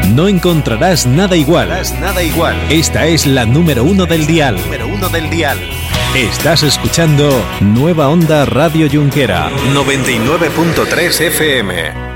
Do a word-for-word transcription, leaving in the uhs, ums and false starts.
No encontrarás nada igual. Nada igual. Esta es la número uno del dial. Número uno del dial. Estás escuchando Nueva Onda Radio Junquera. noventa y nueve punto tres F M.